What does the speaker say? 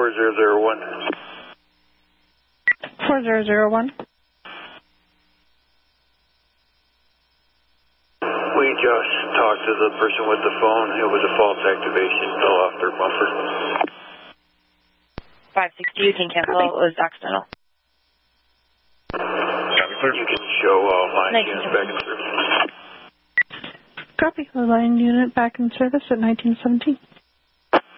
4001. 4001. We just talked to the person with the phone. It was a false activation. Fell off their bumper. 560, you can cancel. It was accidental. You can show line units back in service. Copy. The line unit back in service at 1917.